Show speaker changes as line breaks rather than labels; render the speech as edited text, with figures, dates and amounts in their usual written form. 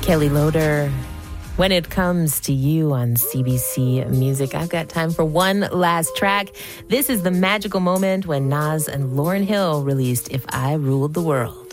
Kelly Loader. When it comes to you on CBC Music, I've got time for one last track. This is the magical moment when Nas and Lauryn Hill released If I Ruled the World.